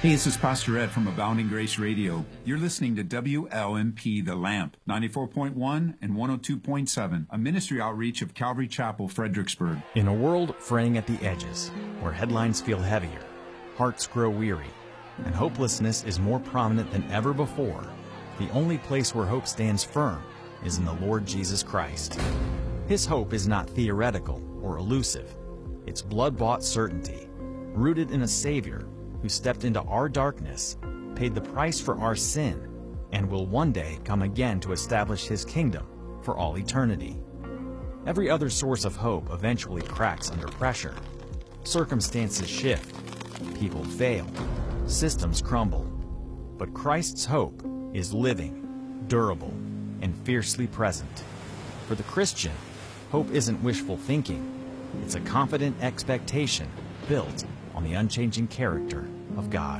Hey, this is Pastor Ed from Abounding Grace Radio. You're listening to WLMP The Lamp, 94.1 and 102.7, a ministry outreach of Calvary Chapel, Fredericksburg. In a world fraying at the edges, where headlines feel heavier, hearts grow weary, and hopelessness is more prominent than ever before, the only place where hope stands firm is in the Lord Jesus Christ. His hope is not theoretical or elusive. It's blood-bought certainty, rooted in a Savior who stepped into our darkness, paid the price for our sin, and will one day come again to establish His kingdom for all eternity. Every other source of hope eventually cracks under pressure. Circumstances shift, people fail, systems crumble. But Christ's hope is living, durable, and fiercely present. For the Christian, hope isn't wishful thinking. It's a confident expectation built on the unchanging character of God.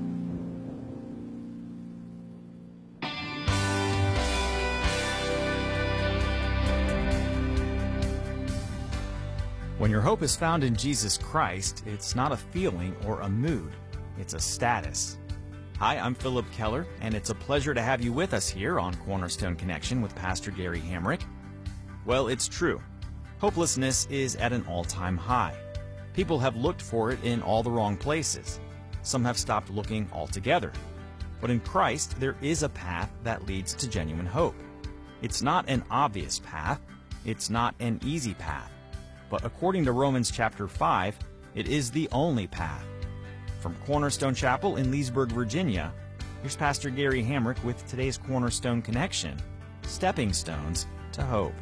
When your hope is found in Jesus Christ, it's not a feeling or a mood, it's a status. Hi, I'm Philip Keller, and it's a pleasure to have you with us here on Cornerstone Connection with Pastor Gary Hamrick. Well, it's true. Hopelessness is at an all-time high. People have looked for it in all the wrong places. Some have stopped looking altogether. But in Christ, there is a path that leads to genuine hope. It's not an obvious path. It's not an easy path. But according to Romans chapter 5, it is the only path. From Cornerstone Chapel in Leesburg, Virginia, here's Pastor Gary Hamrick with today's Cornerstone Connection, Stepping Stones to Hope.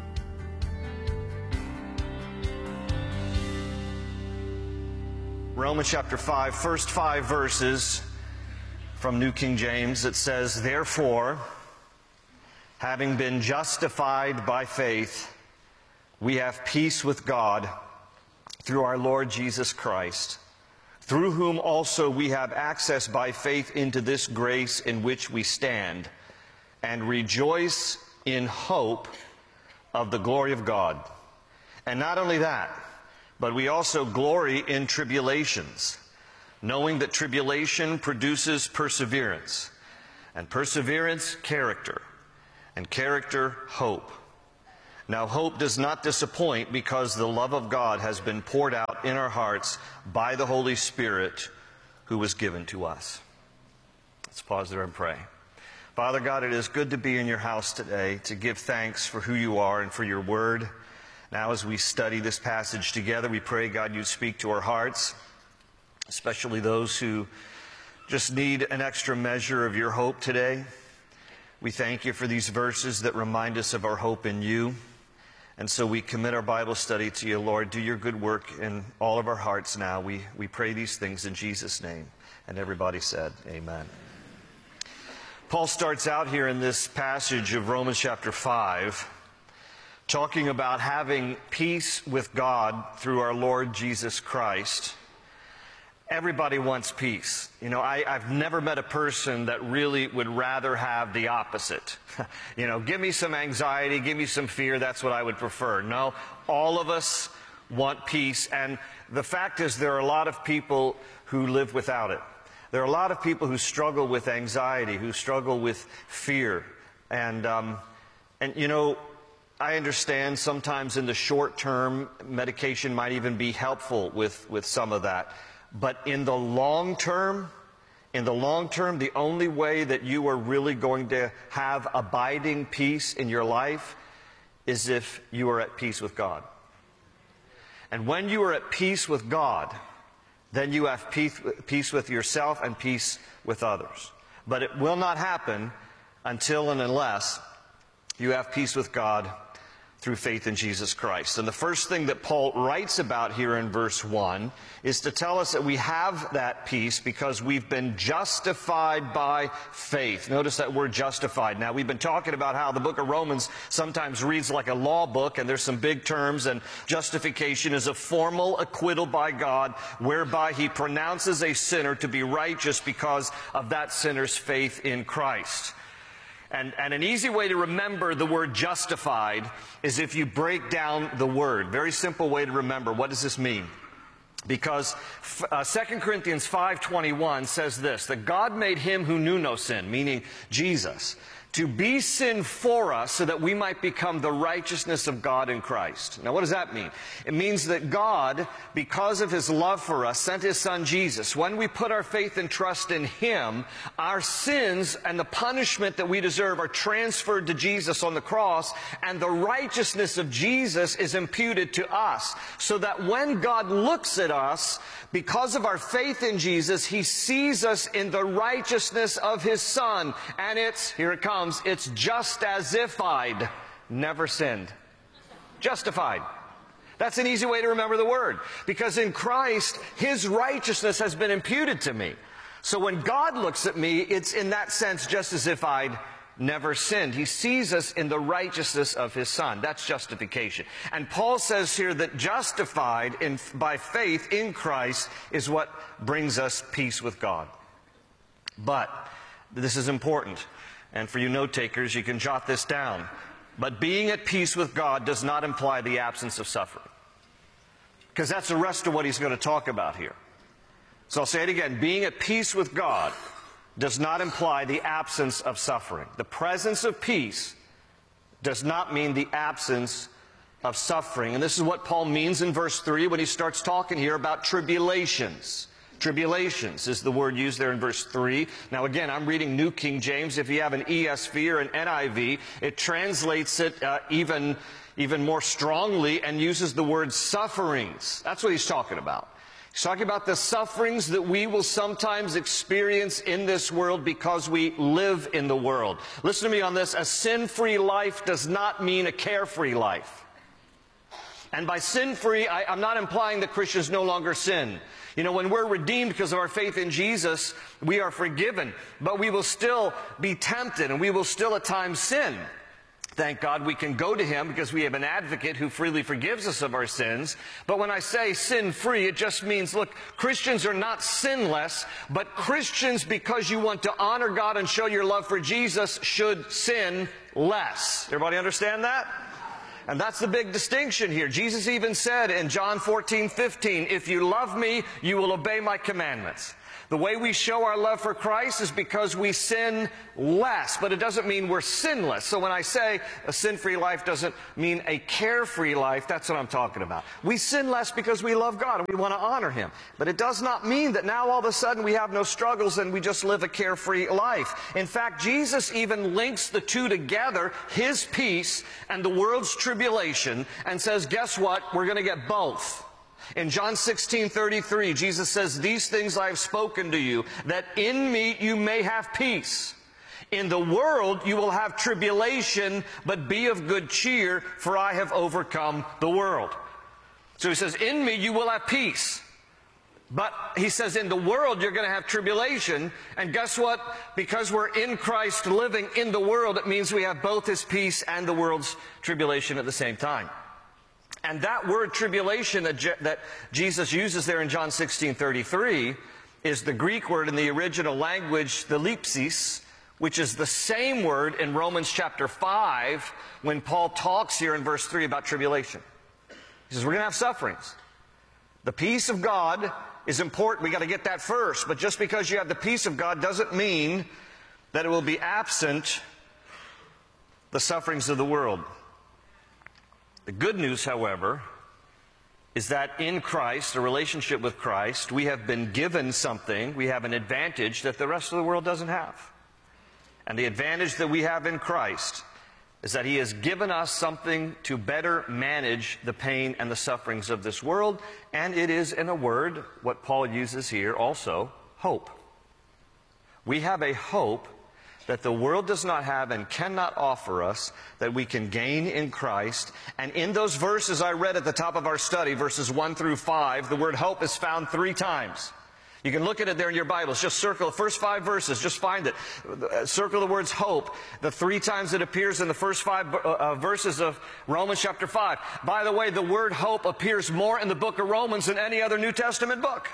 Romans chapter 5, first 5 verses from New King James, it says, "Therefore, having been justified by faith, we have peace with God through our Lord Jesus Christ, through whom also we have access by faith into this grace in which we stand, and rejoice in hope of the glory of God. And not only that, but we also glory in tribulations, knowing that tribulation produces perseverance, and perseverance, character, and character, hope. Now hope does not disappoint, because the love of God has been poured out in our hearts by the Holy Spirit who was given to us." Let's pause there and pray. Father God, it is good to be in your house today, to give thanks for who you are and for your word. Now as we study this passage together, we pray, God, you'd speak to our hearts, especially those who just need an extra measure of your hope today. We thank you for these verses that remind us of our hope in you. And so we commit our Bible study to you, Lord. Do your good work in all of our hearts now. We pray these things in Jesus' name. And everybody said, amen. Paul starts out here in this passage of Romans chapter 5, talking about having peace with God through our Lord Jesus Christ. Everybody wants peace. You know, I've never met a person that really would rather have the opposite. You know, give me some anxiety, give me some fear, that's what I would prefer. No, all of us want peace, and the fact is there are a lot of people who live without it. There are a lot of people who struggle with anxiety, who struggle with fear. And you know, I understand sometimes in the short term, medication might even be helpful with some of that. But in the long term, the only way that you are really going to have abiding peace in your life is if you are at peace with God. And when you are at peace with God, then you have peace with yourself and peace with others. But it will not happen until and unless you have peace with God through faith in Jesus Christ. And the first thing that Paul writes about here in verse 1 is to tell us that we have that peace because we've been justified by faith. Notice that word justified. Now, we've been talking about how the book of Romans sometimes reads like a law book, and there's some big terms, and justification is a formal acquittal by God whereby He pronounces a sinner to be righteous because of that sinner's faith in Christ. And an easy way to remember the word justified is if you break down the word. Very simple way to remember. What does this mean? Because 2 Corinthians 5:21 says this, that God made him who knew no sin, meaning Jesus, to be sin for us so that we might become the righteousness of God in Christ. Now what does that mean? It means that God, because of his love for us, sent his son Jesus. When we put our faith and trust in him, our sins and the punishment that we deserve are transferred to Jesus on the cross, and the righteousness of Jesus is imputed to us. So that when God looks at us, because of our faith in Jesus, he sees us in the righteousness of his son. And here it comes, it's just as if I'd never sinned. Justified. That's an easy way to remember the word. Because in Christ, his righteousness has been imputed to me. So when God looks at me, it's in that sense just as if I'd never sinned. He sees us in the righteousness of his son. That's justification. And Paul says here that justified by faith in Christ is what brings us peace with God. But this is important. And for you note takers, you can jot this down. But being at peace with God does not imply the absence of suffering. Because that's the rest of what he's going to talk about here. So I'll say it again. Being at peace with God does not imply the absence of suffering. The presence of peace does not mean the absence of suffering. And this is what Paul means in verse 3 when he starts talking here about tribulations. Tribulations is the word used there in verse 3. Now again, I'm reading New King James. If you have an ESV or an NIV, it translates it even more strongly and uses the word sufferings. That's what he's talking about. He's talking about the sufferings that we will sometimes experience in this world because we live in the world. Listen to me on this. A sin-free life does not mean a carefree life. And by sin-free, I'm not implying that Christians no longer sin. You know, when we're redeemed because of our faith in Jesus, we are forgiven. But we will still be tempted and we will still at times sin. Thank God we can go to him because we have an advocate who freely forgives us of our sins. But when I say sin-free, it just means, look, Christians are not sinless, but Christians, because you want to honor God and show your love for Jesus, should sin less. Everybody understand that? And that's the big distinction here. Jesus even said in John 14:15, if you love me, you will obey my commandments. The way we show our love for Christ is because we sin less, but it doesn't mean we're sinless. So when I say a sin-free life doesn't mean a carefree life, that's what I'm talking about. We sin less because we love God and we want to honor him. But it does not mean that now all of a sudden we have no struggles and we just live a carefree life. In fact, Jesus even links the two together, his peace and the world's tribulation, and says, guess what? We're going to get both. In John 16:33, Jesus says, these things I have spoken to you, that in me you may have peace. In the world you will have tribulation, but be of good cheer, for I have overcome the world. So he says, in me you will have peace. But he says, in the world you're going to have tribulation. And guess what? Because we're in Christ living in the world, it means we have both his peace and the world's tribulation at the same time. And that word tribulation that Jesus uses there in John 16:33 is the Greek word in the original language, the thlipsis, which is the same word in Romans chapter 5 when Paul talks here in verse 3 about tribulation. He says, we're going to have sufferings. The peace of God is important. We've got to get that first. But just because you have the peace of God doesn't mean that it will be absent the sufferings of the world. The good news, however, is that in Christ, a relationship with Christ, we have been given something, we have an advantage that the rest of the world doesn't have. And the advantage that we have in Christ is that he has given us something to better manage the pain and the sufferings of this world, and it is, in a word, what Paul uses here also, hope. We have a hope that the world does not have and cannot offer us, that we can gain in Christ. And in those verses I read at the top of our study, verses 1 through 5, the word hope is found 3 times. You can look at it there in your Bibles. Just circle the first 5 verses. Just find it. Circle the words hope, the 3 times it appears in the first 5 verses of Romans chapter 5. By the way, the word hope appears more in the book of Romans than any other New Testament book.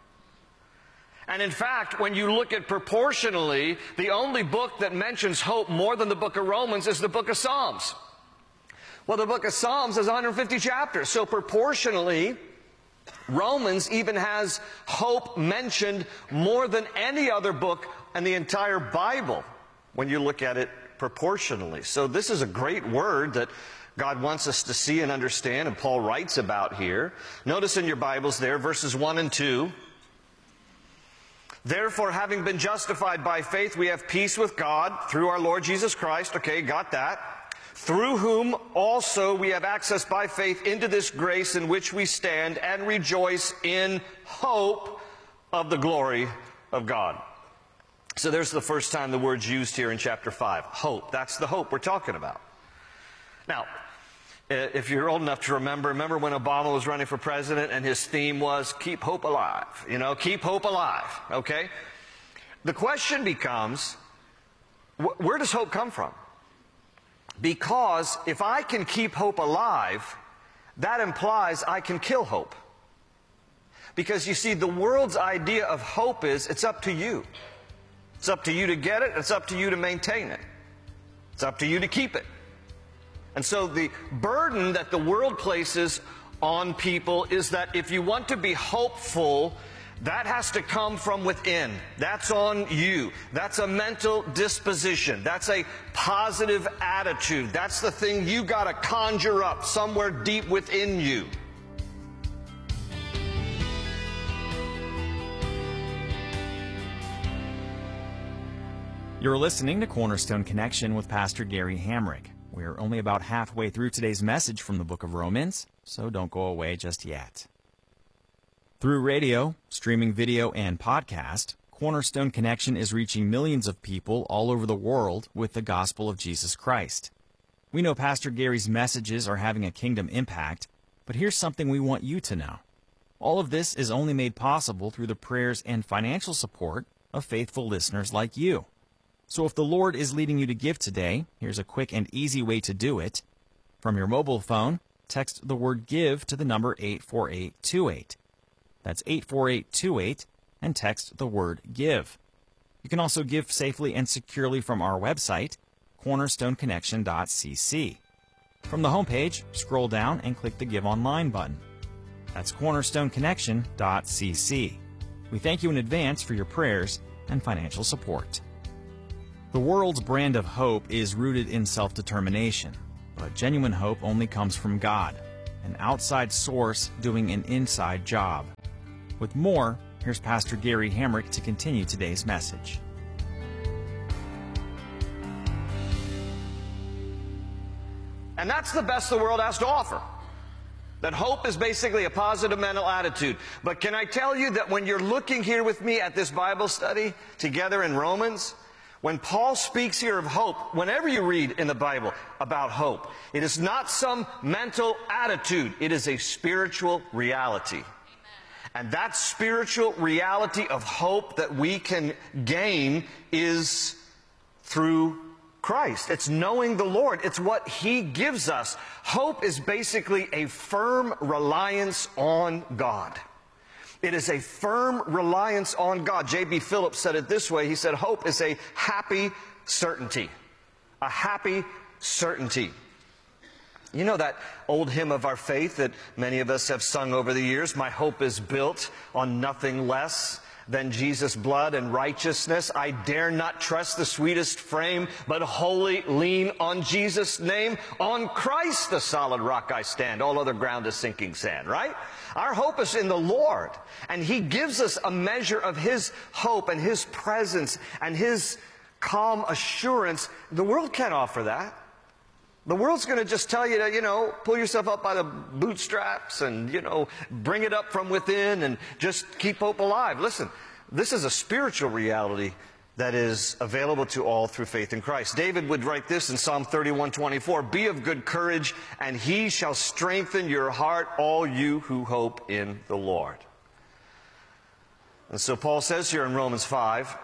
And in fact, when you look at proportionally, the only book that mentions hope more than the book of Romans is the book of Psalms. Well, the book of Psalms has 150 chapters. So proportionally, Romans even has hope mentioned more than any other book in the entire Bible when you look at it proportionally. So this is a great word that God wants us to see and understand, and Paul writes about here. Notice in your Bibles there, verses 1 and 2. Therefore, having been justified by faith, we have peace with God through our Lord Jesus Christ. Okay, got that. Through whom also we have access by faith into this grace in which we stand and rejoice in hope of the glory of God. So there's the first time the word's used here in chapter 5. Hope. That's the hope we're talking about. Now, if you're old enough to remember when Obama was running for president and his theme was keep hope alive. You know, keep hope alive. Okay? The question becomes, where does hope come from? Because if I can keep hope alive, that implies I can kill hope. Because you see, the world's idea of hope is it's up to you. It's up to you to get it. It's up to you to maintain it. It's up to you to keep it. And so the burden that the world places on people is that if you want to be hopeful, that has to come from within. That's on you. That's a mental disposition. That's a positive attitude. That's the thing you got to conjure up somewhere deep within you. You're listening to Cornerstone Connection with Pastor Gary Hamrick. We're only about halfway through today's message from the book of Romans, so don't go away just yet. Through radio, streaming video, and podcast, Cornerstone Connection is reaching millions of people all over the world with the gospel of Jesus Christ. We know Pastor Gary's messages are having a kingdom impact, but here's something we want you to know. All of this is only made possible through the prayers and financial support of faithful listeners like you. So if the Lord is leading you to give today, here's a quick and easy way to do it. From your mobile phone, text the word GIVE to the number 84828. That's 84828, and text the word GIVE. You can also give safely and securely from our website, cornerstoneconnection.cc. From the homepage, scroll down and click the Give Online button. That's cornerstoneconnection.cc. We thank you in advance for your prayers and financial support. The world's brand of hope is rooted in self-determination, but genuine hope only comes from God, an outside source doing an inside job. With more, here's Pastor Gary Hamrick to continue today's message. And that's the best the world has to offer. That hope is basically a positive mental attitude. But can I tell you that when you're looking here with me at this Bible study together in Romans, when Paul speaks here of hope, whenever you read in the Bible about hope, it is not some mental attitude. It is a spiritual reality. Amen. And that spiritual reality of hope that we can gain is through Christ. It's knowing the Lord. It's what He gives us. Hope is basically a firm reliance on God. It is a firm reliance on God. J.B. Phillips said it this way. He said, hope is a happy certainty. A happy certainty. You know that old hymn of our faith that many of us have sung over the years, my hope is built on nothing less than Jesus' blood and righteousness. I dare not trust the sweetest frame, but wholly lean on Jesus' name. On Christ the solid rock I stand. All other ground is sinking sand, right? Our hope is in the Lord. And He gives us a measure of His hope and His presence and His calm assurance. The world can't offer that. The world's going to just tell you to, pull yourself up by the bootstraps and, bring it up from within and just keep hope alive. Listen, this is a spiritual reality that is available to all through faith in Christ. David would write this in Psalm 31:24, be of good courage, and He shall strengthen your heart, all you who hope in the Lord. And so Paul says here in Romans 5,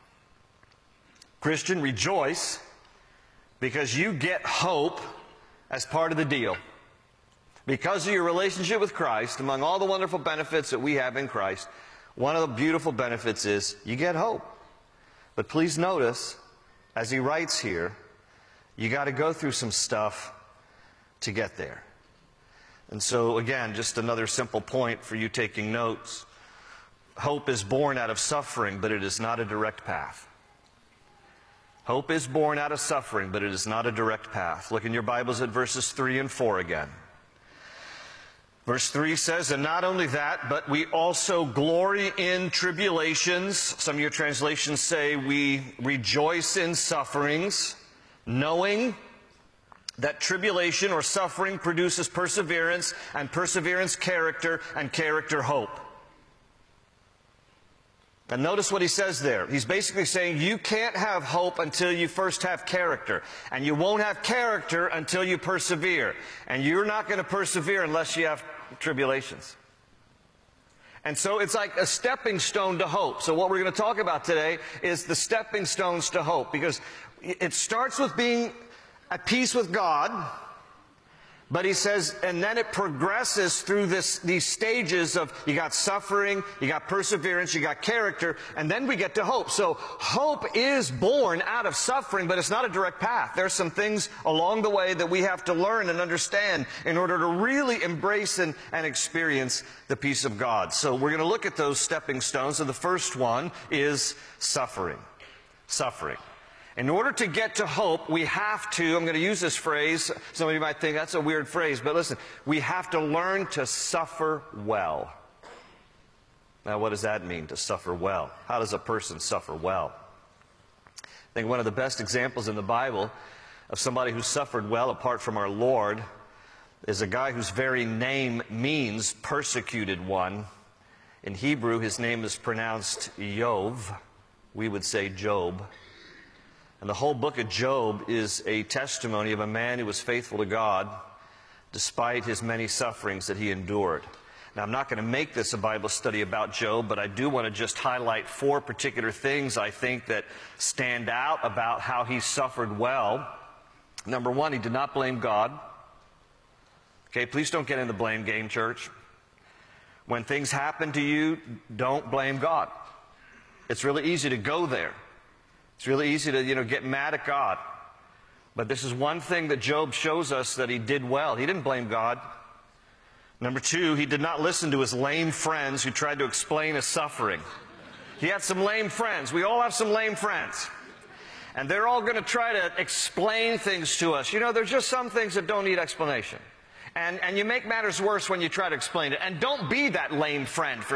Christian, rejoice, because you get hope as part of the deal. Because of your relationship with Christ, among all the wonderful benefits that we have in Christ, one of the beautiful benefits is you get hope. But please notice, as he writes here, you got to go through some stuff to get there. And so, again, just another simple point for you taking notes. Hope is born out of suffering, but it is not a direct path. Hope is born out of suffering, but it is not a direct path. Look in your Bibles at verses 3 and 4 again. Verse 3 says, and not only that, but we also glory in tribulations. Some of your translations say we rejoice in sufferings, knowing that tribulation or suffering produces perseverance, and perseverance character, and character hope. And notice what he says there. He's basically saying you can't have hope until you first have character. And you won't have character until you persevere. And you're not going to persevere unless you have tribulations. And so it's like a stepping stone to hope. So what we're going to talk about today is the stepping stones to hope. Because it starts with being at peace with God. But he says, and then it progresses through these stages of you got suffering, you got perseverance, you got character, and then we get to hope. So hope is born out of suffering, but it's not a direct path. There's some things along the way that we have to learn and understand in order to really embrace and experience the peace of God. So we're going to look at those stepping stones, and the first one is suffering. Suffering. In order to get to hope, we have to, I'm going to use this phrase, some of you might think that's a weird phrase, but listen, we have to learn to suffer well. Now, what does that mean, to suffer well? How does a person suffer well? I think one of the best examples in the Bible of somebody who suffered well apart from our Lord is a guy whose very name means persecuted one. In Hebrew, his name is pronounced Yov. We would say Job. And the whole book of Job is a testimony of a man who was faithful to God despite his many sufferings that he endured. Now, I'm not going to make this a Bible study about Job, but I do want to just highlight 4 particular things I think that stand out about how he suffered well. Number 1, he did not blame God. Okay, please don't get in the blame game, church. When things happen to you, don't blame God. It's really easy to go there. It's really easy to, get mad at God. But this is one thing that Job shows us that he did well. He didn't blame God. Number 2, he did not listen to his lame friends who tried to explain his suffering. He had some lame friends. We all have some lame friends. And they're all going to try to explain things to us. There's just some things that don't need explanation. And you make matters worse when you try to explain it. And don't be that lame friend for